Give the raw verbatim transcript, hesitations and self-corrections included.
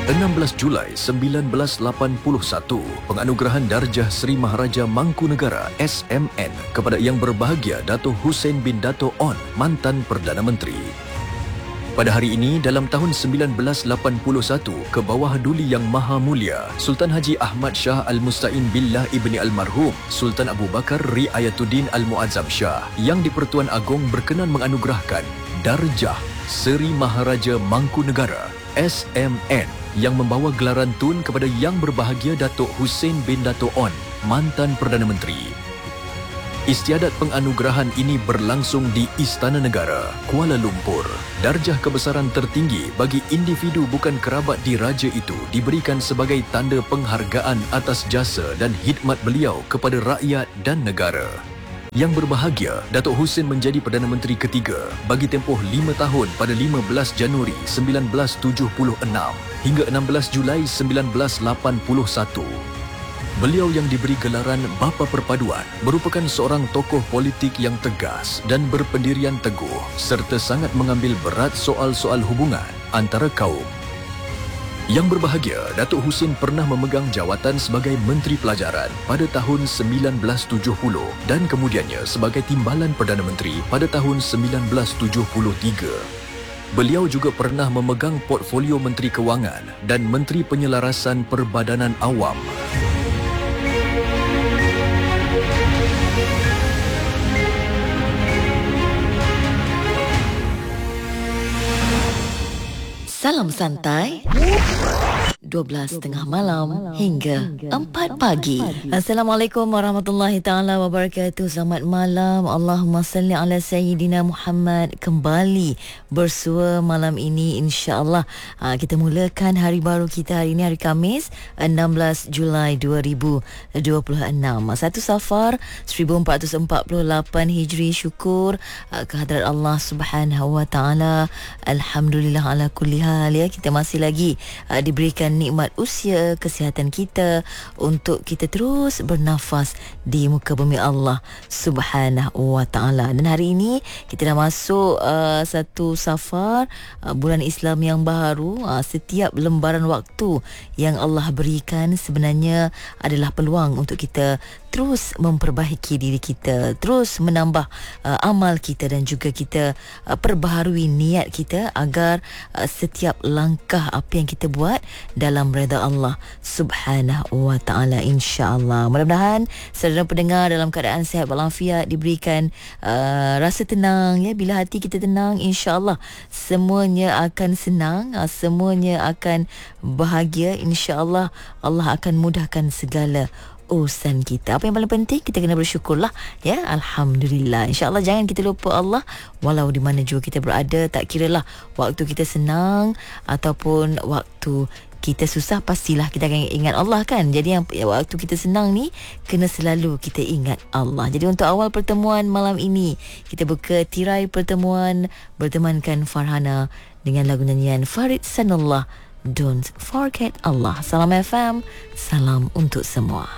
enam belas Julai sembilan belas lapan puluh satu, penganugerahan Darjah Seri Maharaja Mangkunegara S M N kepada Yang Berbahagia Dato' Hussein bin Dato' On, mantan Perdana Menteri. Pada hari ini, dalam tahun sembilan belas lapan puluh satu, ke bawah duli Yang Maha Mulia, Sultan Haji Ahmad Shah Al-Musta'in Billah Ibni Almarhum, Sultan Abu Bakar Riayatuddin Al-Muazzam Shah, Yang di-Pertuan Agong berkenan menganugerahkan Darjah Seri Maharaja Mangkunegara S M N yang membawa gelaran tun kepada Yang Berbahagia Dato' Hussein bin Dato' On, mantan Perdana Menteri. Istiadat penganugerahan ini berlangsung di Istana Negara, Kuala Lumpur. Darjah kebesaran tertinggi bagi individu bukan kerabat diraja itu diberikan sebagai tanda penghargaan atas jasa dan khidmat beliau kepada rakyat dan negara. Yang Berbahagia Dato' Hussein menjadi Perdana Menteri ketiga bagi tempoh lima tahun pada lima belas Januari sembilan belas tujuh puluh enam hingga enam belas Julai sembilan belas lapan puluh satu. Beliau yang diberi gelaran Bapa Perpaduan merupakan seorang tokoh politik yang tegas dan berpendirian teguh serta sangat mengambil berat soal-soal hubungan antara kaum. Yang Berbahagia Dato' Hussein pernah memegang jawatan sebagai Menteri Pelajaran pada tahun sembilan belas tujuh puluh dan kemudiannya sebagai Timbalan Perdana Menteri pada tahun sembilan belas tujuh puluh tiga. Beliau juga pernah memegang portfolio Menteri Kewangan dan Menteri Penyelarasan Perbadanan Awam. Salam santai. dua belas tengah malam hingga empat pagi. Assalamualaikum warahmatullahi taala wabarakatuh. Selamat malam. Allahumma salli ala sayyidina Muhammad. Kembali bersua malam ini insya-Allah. Ha, kita mulakan hari baru kita hari ini, hari Khamis enam belas Julai dua ribu dua puluh enam. satu Safar seribu empat ratus empat puluh lapan Hijri. Syukur uh, kehadrat Allah Subhanahu wa taala. Alhamdulillah ala kulli hal, ya. Kita masih lagi uh, diberikan nikmat usia, kesihatan kita untuk kita terus bernafas di muka bumi Allah Subhanahu wa taala. Dan hari ini kita dah masuk uh, satu Safar, uh, bulan Islam yang baru. Uh, setiap lembaran waktu yang Allah berikan sebenarnya adalah peluang untuk kita terus memperbaiki diri kita, terus menambah uh, amal kita dan juga kita uh, perbaharui niat kita agar uh, setiap langkah apa yang kita buat dalam redha Allah Subhanahu wa taala, insya-Allah. Mudah-mudahan saudara pendengar dalam keadaan sihat walafiat, diberikan uh, rasa tenang, ya. Bila hati kita tenang, insya-Allah semuanya akan senang, uh, semuanya akan bahagia, insya-Allah. Allah akan mudahkan segala urusan kita. Apa yang paling penting, kita kena bersyukurlah, ya. Alhamdulillah. InsyaAllah jangan kita lupa Allah walau di mana juga kita berada. Tak kiralah waktu kita senang ataupun waktu kita susah, pastilah kita akan ingat Allah, kan. Jadi yang waktu kita senang ni kena selalu kita ingat Allah. Jadi untuk awal pertemuan malam ini, kita buka tirai pertemuan bertemankan Farhana dengan lagu nyanyian Farid Sanullah, Don't Forget Allah. Salam F M, salam untuk semua.